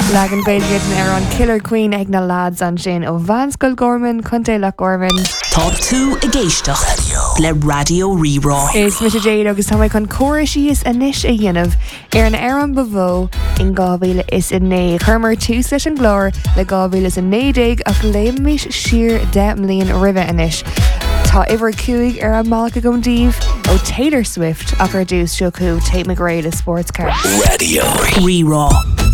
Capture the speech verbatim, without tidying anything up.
Lagan Gailgean ar an Killer Queen ag na lads an sin ó Vanscoil Gorman, Conte le Gorman. Tá tú a géisteach le Radio Rirá. Is mit a Jade agus tá chun choirisi is inis a dhéanamh ar an Aran Bavó in gábhíle is in né. Chumar tús leis an glór le gábhíle is in nédig ach léimmis siar de mlíon rive inis. Tá iwwer cuaig ar a malcha gom díomh ó Taylor Swift ach ar dús seo cú Tate McRae le sportscar. Radio Rirá.